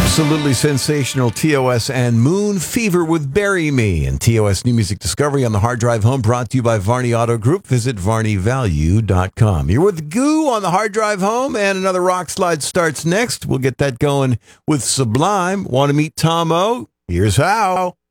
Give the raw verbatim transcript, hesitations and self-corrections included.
Absolutely sensational T O S and Moon Fever with Bury Me. And T O S New Music Discovery on the Hard Drive Home, brought to you by Varney Auto Group. Visit varney value dot com. You're with Goo on the Hard Drive Home, and another rock slide starts next. We'll get that going with Sublime. Want to meet Tom O? Here's how.